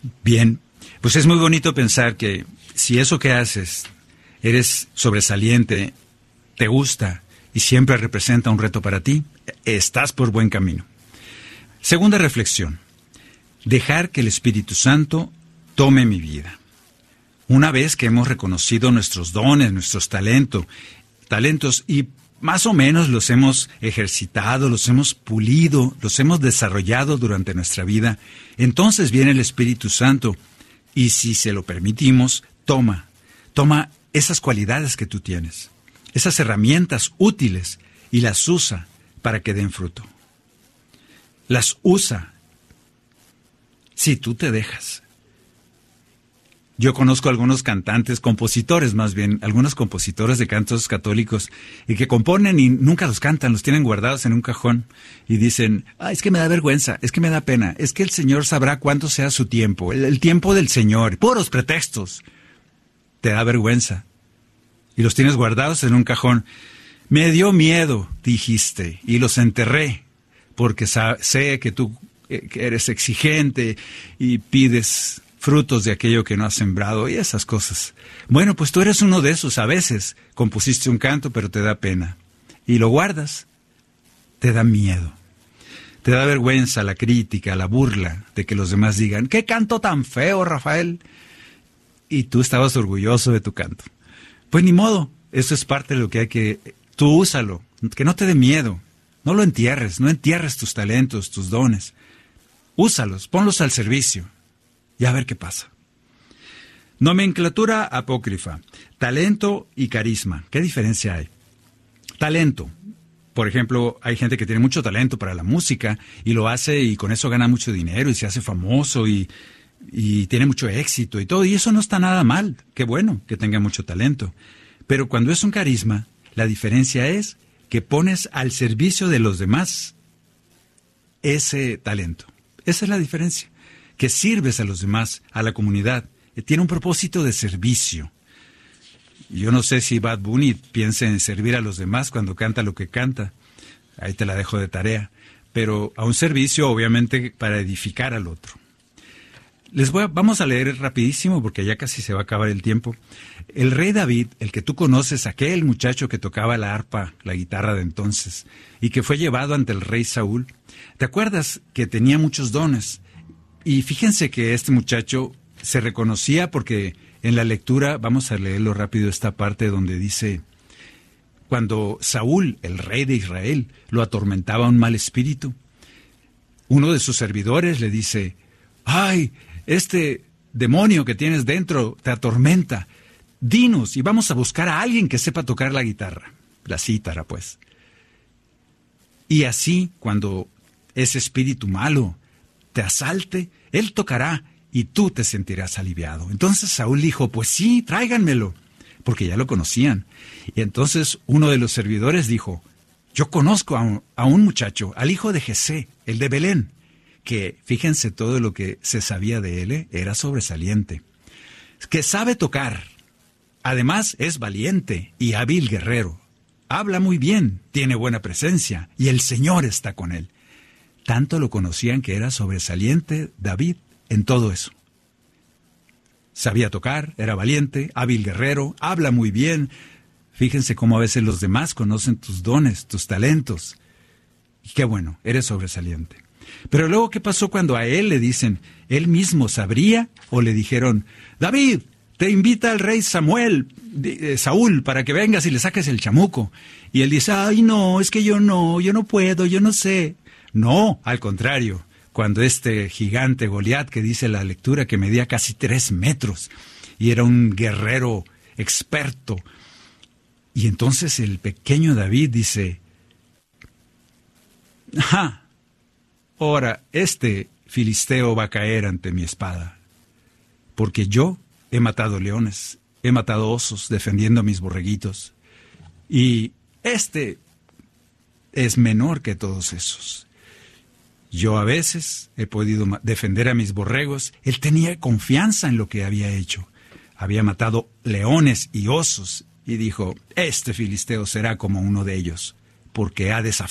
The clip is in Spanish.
Bien, pues es muy bonito pensar que si eso que haces, eres sobresaliente, te gusta y siempre representa un reto para ti, estás por buen camino. Segunda reflexión, dejar que el Espíritu Santo tome mi vida. Una vez que hemos reconocido nuestros dones, nuestros talentos y más o menos los hemos ejercitado, los hemos pulido, los hemos desarrollado durante nuestra vida, entonces viene el Espíritu Santo y si se lo permitimos, toma esas cualidades que tú tienes, esas herramientas útiles y las usa para que den fruto. Las usa si tú te dejas. Yo conozco algunos cantantes, compositores más bien, algunos compositores de cantos católicos y que componen y nunca los cantan, los tienen guardados en un cajón y dicen, es que me da vergüenza, es que me da pena, es que el Señor sabrá cuánto sea su tiempo, el tiempo del Señor, puros pretextos. Te da vergüenza y los tienes guardados en un cajón. Me dio miedo, dijiste, y los enterré porque sé que tú que eres exigente y pides frutos de aquello que no has sembrado y esas cosas. Bueno, pues tú eres uno de esos. A veces compusiste un canto, pero te da pena. Y lo guardas. Te da miedo. Te da vergüenza la crítica, la burla de que los demás digan, ¡qué canto tan feo, Rafael! Y tú estabas orgulloso de tu canto. Pues ni modo. Eso es parte de lo que hay que... Tú úsalo. Que no te dé miedo. No lo entierres. No entierres tus talentos, tus dones. Úsalos. Ponlos al servicio. Y a ver qué pasa. Nomenclatura apócrifa. Talento y carisma. ¿Qué diferencia hay? Talento. Por ejemplo, hay gente que tiene mucho talento para la música y lo hace y con eso gana mucho dinero y se hace famoso y tiene mucho éxito y todo. Y eso no está nada mal. Qué bueno que tenga mucho talento. Pero cuando es un carisma, la diferencia es que pones al servicio de los demás ese talento. Esa es la diferencia. Que sirves a los demás, a la comunidad. Tiene un propósito de servicio. Yo no sé si Bad Bunny piensa en servir a los demás cuando canta lo que canta. Ahí te la dejo de tarea. Pero a un servicio, obviamente, para edificar al otro. Vamos a leer rapidísimo porque ya casi se va a acabar el tiempo. El rey David, el que tú conoces, aquel muchacho que tocaba la arpa, la guitarra de entonces, y que fue llevado ante el rey Saúl, ¿te acuerdas que tenía muchos dones? Y fíjense que este muchacho se reconocía porque en la lectura, vamos a leerlo rápido esta parte donde dice, cuando Saúl, el rey de Israel, lo atormentaba un mal espíritu, uno de sus servidores le dice, ¡ay, este demonio que tienes dentro te atormenta! Dinos y vamos a buscar a alguien que sepa tocar la guitarra, la cítara pues. Y así, cuando ese espíritu malo te asalte, él tocará y tú te sentirás aliviado. Entonces Saúl dijo, pues sí, tráiganmelo, porque ya lo conocían. Y entonces uno de los servidores dijo, yo conozco a un muchacho, al hijo de Jesé, el de Belén, que fíjense todo lo que se sabía de él, era sobresaliente, que sabe tocar, además es valiente y hábil guerrero, habla muy bien, tiene buena presencia y el Señor está con él. Tanto lo conocían que era sobresaliente David en todo eso. Sabía tocar, era valiente, hábil guerrero, habla muy bien. Fíjense cómo a veces los demás conocen tus dones, tus talentos. Y qué bueno, eres sobresaliente. Pero luego, ¿qué pasó cuando a él le dicen, él mismo sabría o le dijeron, David, te invita el rey Saúl, para que vengas y le saques el chamuco? Y él dice, ay no, es que yo no puedo, yo no sé. No, al contrario, cuando este gigante Goliat, que dice la lectura que medía casi 3 metros y era un guerrero experto, y entonces el pequeño David dice, ahora este filisteo va a caer ante mi espada, porque yo he matado leones, he matado osos defendiendo a mis borreguitos, y este es menor que todos esos. Yo a veces he podido defender a mis borregos. Él tenía confianza en lo que había hecho. Había matado leones y osos y dijo, este filisteo será como uno de ellos, porque ha desafiado